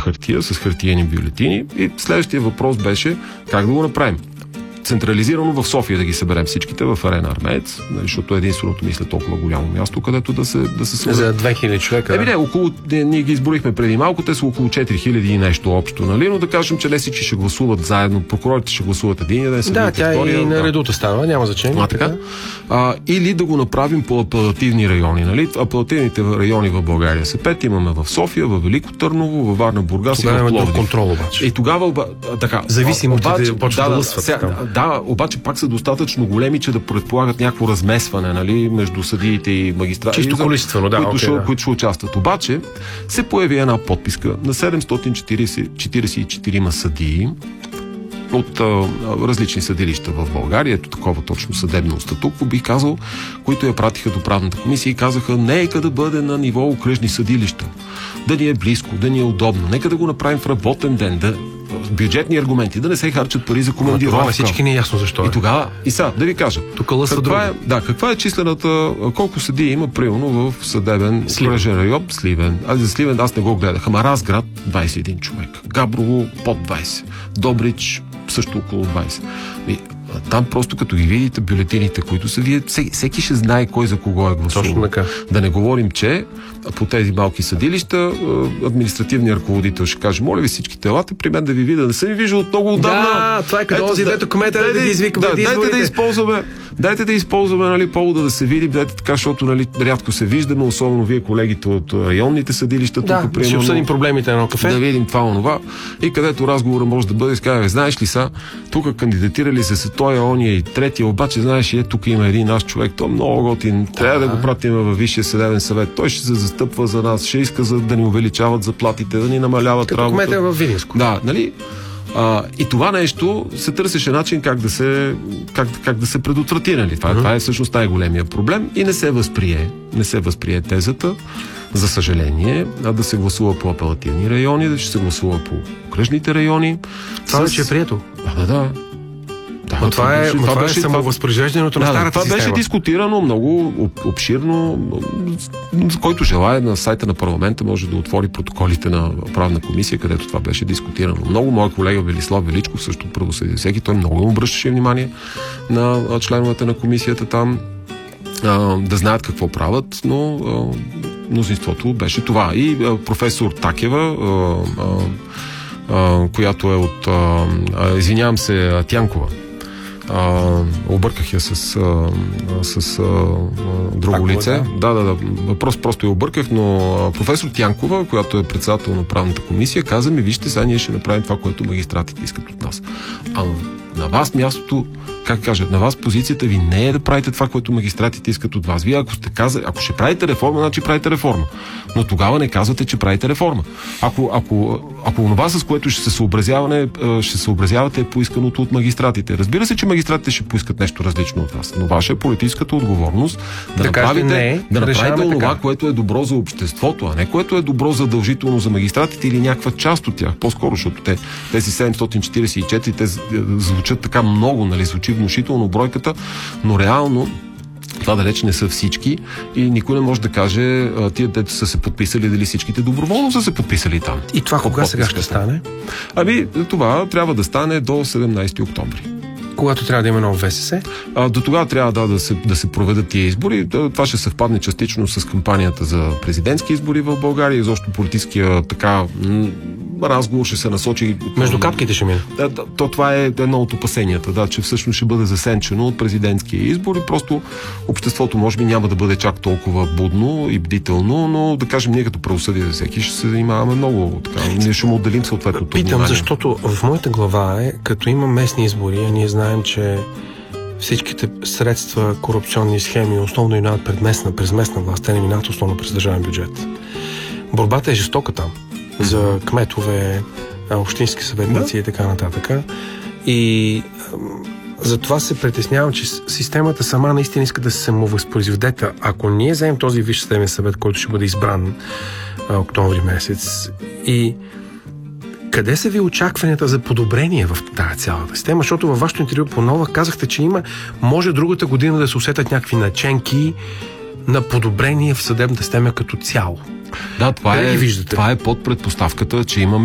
хартия, с хартиени бюлетини. И следващия въпрос беше как да го направим. Централизирано в София да ги съберем всичките в Арена Армеец, защото единственото, мисля, толкова голямо място, където да се за 2000 човека. Ние ги изборихме преди малко, те са около 4000 и нещо общо, нали? Но да кажем, че не всички ще гласуват заедно, прокурорите ще гласуват един ден, тя и на редута става, няма значение. Така. Или да го направим по апелативни райони, нали? Апелативните райони в България са 5, имаме в София, в Велико Търново, във Варна, Бургас и в Пловдив. Контрол обаче. И тогава така. Зависимо да почва да лъсват. Да, обаче пак са достатъчно големи, че да предполагат някакво размесване, нали, между съдиите и магистрати. Чисто количествено, които ще участват. Обаче се появи една подписка на 744 съдии от различни съдилища в България, ето такова точно съдебно статукво, бих казал, които я пратиха до правната комисия и казаха, нека да бъде на ниво окръжни съдилища. Да ни е близко, да ни е удобно. Нека да го направим в работен ден, бюджетни аргументи, да не се харчат пари за командировка. Това всички не е ясно защо. И тогава, да ви кажа. Тук лъсва каква е числената, колко съдии има примерно в съдебен окръжен район Сливен. За Сливен аз не го гледах. Ама Разград 21 човек. Габрово под 20. Добрич също около 20. И там просто като ги видите бюлетините, които са вие, всеки ще знае кой за кого е гласувал. Точно така. Да не говорим, че по тези малки съдилища административният ръководител ще каже, моля ви всички телата при мен да ви видя. Не съм ви виждал от много отдавна. Да, това е като този, дето кмета да ги извика. Дайте да използваме нали, повода да се видим, дайте така, защото нали, рядко се виждаме, особено вие колегите от районните съдилища. Да, ще обсъдим проблемите на едно кафе. Да видим това, онова. И където разговора може да бъде, скаже, знаеш ли са, тук кандидатирали се той, ония и третия, обаче знаеш ли, тук има един наш човек, той много готин, трябва да го пратим във Висшия съдебен съвет. Той ще се застъпва за нас, ще иска да ни увеличават заплатите, да ни намаляват като работа. Като кмета във Видинско. Да, нали? И това нещо се търсеше начин как да се предотврати. Нали? Това е всъщност най-големия проблем и не се възприе тезата, за съжаление, да се гласува по апелативни райони, да ще се гласува по окръжните райони. Това вече е прието. Да. Но това е самовъзпроизвеждането на старата система. Това беше дискутирано много обширно. Който желае на сайта на парламента може да отвори протоколите на правна комисия, където това беше дискутирано. Много моя колега Велислав Величков, също правосъдие всеки, той много обръщаше внимание на членовете на комисията там да знаят какво правят, но мнозинството беше това. И професор Такева, която е от извинявам се, Тянкова. Обърках я с друго лице. Да. Просто я обърках, но професор Тянкова, която е председател на правната комисия, каза ми, вижте, сега ние ще направим това, което магистратите искат от нас. На вас мястото, на вас позицията ви не е да правите това, което магистратите искат от вас. Вие ако ще правите реформа, значи правите реформа. Но тогава не казвате, че правите реформа. Ако това, с което ще се съобразявате е поисканото от магистратите. Разбира се, че магистратите ще поискат нещо различно от вас. Но ваша е политическата отговорност да направите това, което е добро за обществото, а не което е добро задължително за магистратите или някаква част от тях. По-скоро, защото тези 744, те звучат така много, нали, звучи внушително бройката, но реално това далеч не са всички и никой не може да каже тия дето са се подписали, дали всичките доброволно са се подписали там. И това кога сега ще стане? Това трябва да стане до 17 октомври. Когато трябва да има ново ВСС? До тогава трябва да се проведат тия избори. Това ще съвпадне частично с кампанията за президентски избори в България и защо политическия разговор ще се насочи... Между капките ще мине. Това е едно от опасенията, че всъщност ще бъде засенчено от президентския избор и просто обществото може би няма да бъде чак толкова будно и бдително, но да кажем ние като правосъдие за всеки ще се занимаваме много така. Ние ще му отделим съответното внимание. Питам, защото в моята глава като има местни избори, ние знаем, че всичките средства, корупционни схеми основно минават през местна власт, те не минават основно през държавен бюджет. Борбата е жестока там. За кметове, общински съветници и така нататък. И затова се притеснявам, че системата сама наистина иска да се самовъзпроизведе. Ако ние вземем този Висш съдебен съвет, който ще бъде избран октомври месец, и къде са ви очакванията за подобрение в тази цялата система? Защото във вашето интервю по Нова казахте, че може другата година да се усетят някакви наченки на подобрение в съдебната система като цяло. Да, това е под предпоставката, че имаме